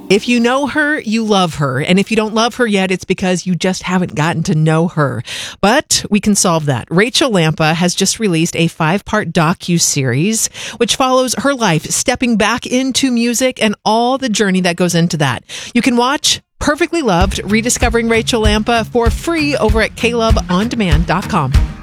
If you know her, you love her. And if you don't love her yet, it's because you just haven't gotten to know her. But we can solve that. Rachel Lampa has just released a 5-part docu-series, which follows her life, stepping back into music and all the journey that goes into that. You can watch Perfectly Loved, Rediscovering Rachel Lampa for free over at klubondemand.com.